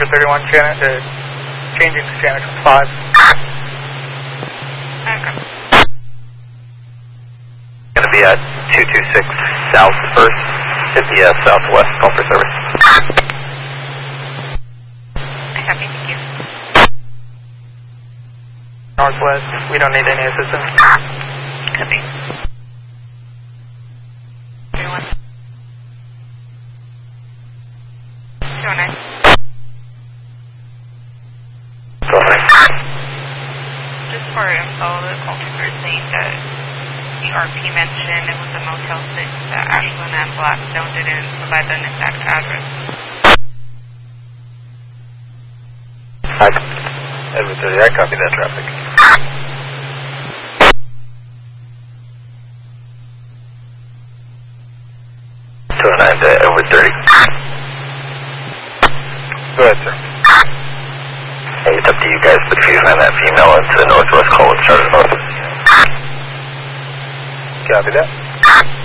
Charger 31, changing to Janitor 5. Okay. Going to be at 226 South 1st, 50 Southwest, call for service. Copy, thank you. Northwest, we don't need any assistance. Copy. 31. 209. Go ahead. Just for info, the call trigger is saying that the RP mentioned it was a Motel 6 that Ashland and Blackstone didn't provide an exact address. Hi. Edward 30, I copy that traffic. 209 to Edward 30. Go ahead, sir. Hey, it's up to you guys, but if you find that female into the northwest, call it Charter North. Copy that.